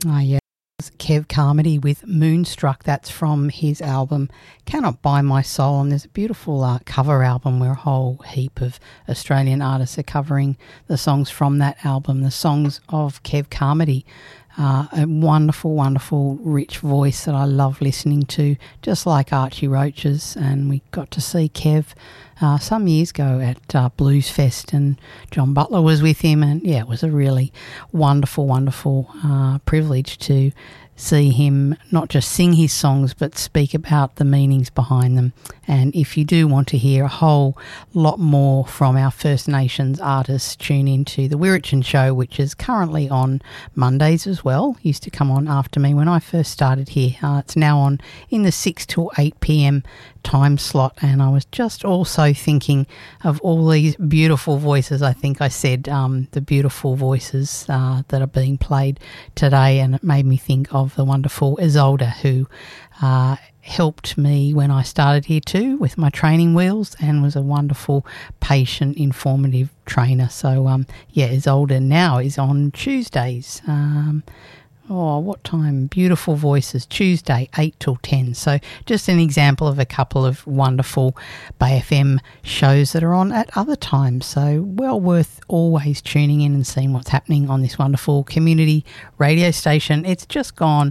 Oh, yeah. Kev Carmody with Moonstruck. That's from his album Cannot Buy My Soul, and there's a beautiful cover album where a whole heap of Australian artists are covering the songs from that album, the songs of Kev Carmody. A wonderful, wonderful, rich voice that I love listening to, just like Archie Roach's. And we got to see Kev some years ago at Blues Fest, and John Butler was with him. And, yeah, it was a really wonderful, wonderful privilege to see him not just sing his songs but speak about the meanings behind them. And if you do want to hear a whole lot more from our First Nations artists, tune into the Wirrichin Show, which is currently on Mondays as well. Used to come on after me when I first started here. It's now on in the 6 to 8 p.m. time slot, and I was just also thinking of all these beautiful voices. I think I said the beautiful voices that are being played today, and it made me think of the wonderful Isolde, who helped me when I started here too with my training wheels, and was a wonderful, patient, informative trainer. So Isolde now is on Tuesdays. What time? Beautiful Voices, Tuesday, 8 till 10. So just an example of a couple of wonderful Bay FM shows that are on at other times. So well worth always tuning in and seeing what's happening on this wonderful community radio station. It's just gone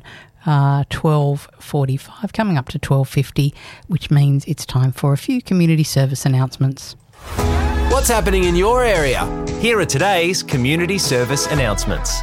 12:45, coming up to 12:50, which means it's time for a few community service announcements. What's happening in your area? Here are today's community service announcements.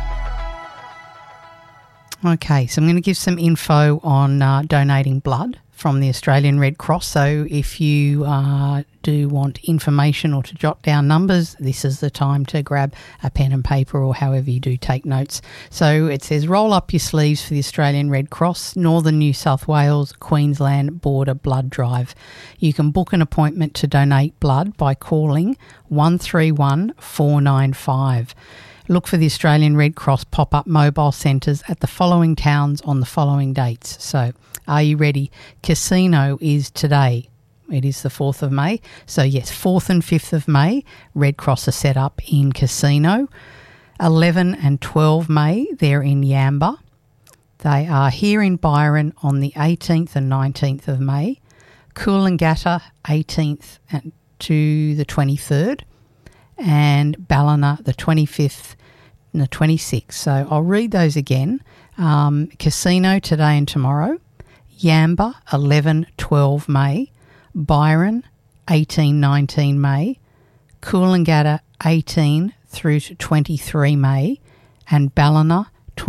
Okay, so I'm going to give some info on donating blood from the Australian Red Cross. So if you do want information or to jot down numbers, this is the time to grab a pen and paper, or however you do take notes. So it says roll up your sleeves for the Australian Red Cross, Northern New South Wales, Queensland Border Blood Drive. You can book an appointment to donate blood by calling 131 495. Look for the Australian Red Cross pop-up mobile centres at the following towns on the following dates. So, are you ready? Casino is today. It is the 4th of May. So, yes, 4th and 5th of May, Red Cross are set up in Casino. 11 and 12 May, they're in Yamba. They are here in Byron on the 18th and 19th of May. Coolangatta, 18th to the 23rd. And Ballina, the 25th and the 26th. So I'll read those again. Casino today and tomorrow. Yamba, 11-12 May. Byron, 18-19 May. Coolangatta, 18 through to 23 May. And Ballina,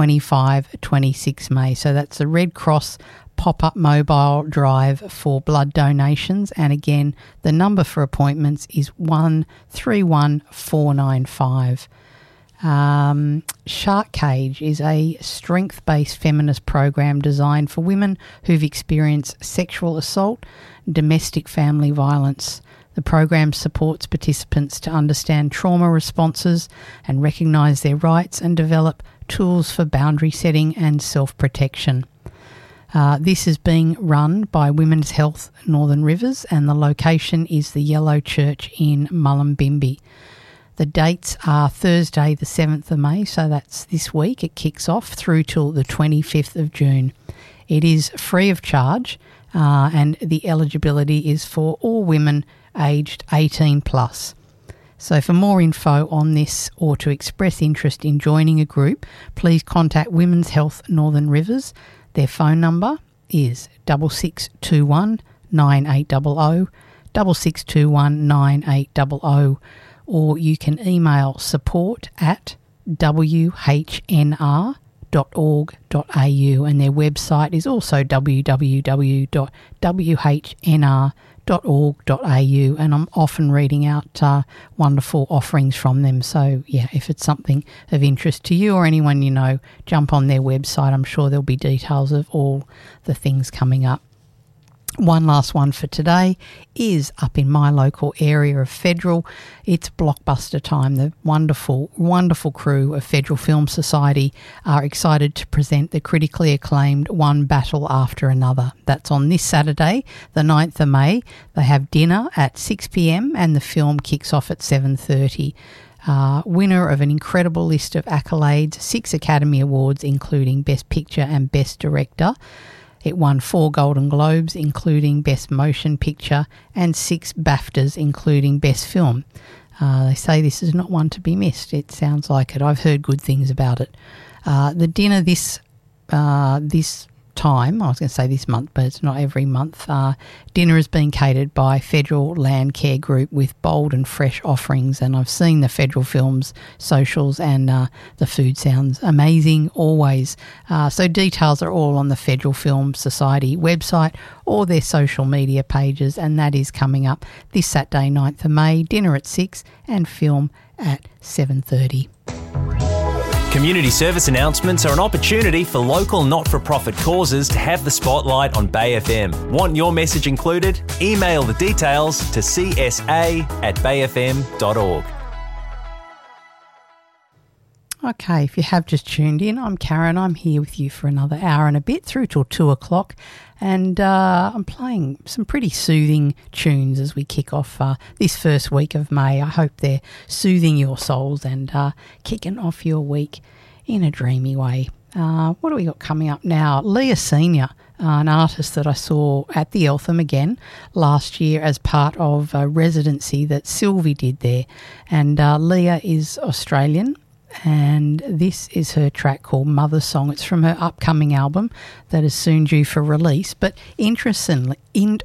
25-26 May. So that's the Red Cross pop-up mobile drive for blood donations, and again the number for appointments is 131 495. Shark Cage is a strength-based feminist program designed for women who've experienced sexual assault, domestic family violence. The program supports participants to understand trauma responses and recognise their rights and develop tools for boundary setting and self-protection. This is being run by Women's Health Northern Rivers, and the location is the Yellow Church in Mullumbimby. The dates are Thursday the 7th of May, so that's this week. It kicks off through till the 25th of June. It is free of charge, and the eligibility is for all women aged 18 plus. So for more info on this or to express interest in joining a group, please contact Women's Health Northern Rivers. Their phone number is 6621 9800, 6621 9800, or you can email support@whnr.org.au, and their website is also www.whnr.org.au, and I'm often reading out wonderful offerings from them. So yeah, if it's something of interest to you or anyone you know, jump on their website. I'm sure there'll be details of all the things coming up. One last one for today is up in my local area of Federal. It's blockbuster time. The wonderful, wonderful crew of Federal Film Society are excited to present the critically acclaimed One Battle After Another. That's on this Saturday, the 9th of May. They have dinner at 6 p.m. and the film kicks off at 7:30. Winner of an incredible list of accolades, 6 Academy Awards, including Best Picture and Best Director. It won 4 Golden Globes, including Best Motion Picture, and 6 BAFTAs, including Best Film. They say this is not one to be missed. It sounds like it. I've heard good things about it. The dinner this time, I was going to say this month, but it's not every month. Dinner has been catered by Federal Land Care Group with bold and fresh offerings, and I've seen the Federal Films socials, and the food sounds amazing always. So details are all on the Federal Film Society website or their social media pages, and that is coming up this Saturday, 9th of May. Dinner at 6 and film at 7:30. Community service announcements are an opportunity for local not-for-profit causes to have the spotlight on Bay FM. Want your message included? Email the details to csa@bayfm.org. Okay, if you have just tuned in, I'm Karen. I'm here with you for another hour and a bit through till 2 o'clock, and I'm playing some pretty soothing tunes as we kick off this first week of May. I hope they're soothing your souls and kicking off your week in a dreamy way. What do we got coming up now? Leah Senior, an artist that I saw at the Eltham again last year as part of a residency that Sylvie did there, and Leah is Australian. And this is her track called Mother Song. It's from her upcoming album that is soon due for release. But interestingly,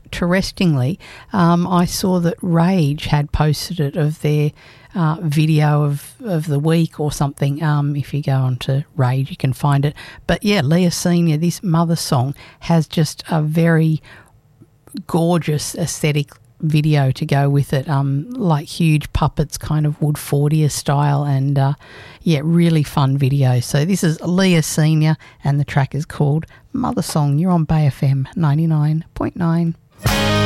I saw that Rage had posted it of their video of the week or something. If you go onto Rage, you can find it. But yeah, Leah Senior, this Mother Song has just a very gorgeous aesthetic video to go with it, like huge puppets, kind of Wood 40er style, and really fun video. So this is Leah Senior, and the track is called Mother Song. You're on Bay FM 99.9.